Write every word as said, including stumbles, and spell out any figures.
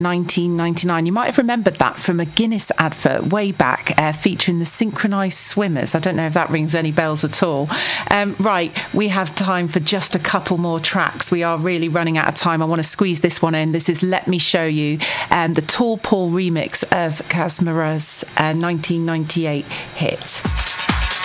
nineteen ninety-nine. You might have remembered that from a Guinness advert way back, uh, featuring the synchronised swimmers. I don't know if that rings any bells at all. Um, right, we have time for just a couple more tracks. We are really running out of time. I want to squeeze this one in. This is Let Me Show You, um, the Tall Paul remix of Kazmira's uh, nineteen ninety-eight hit.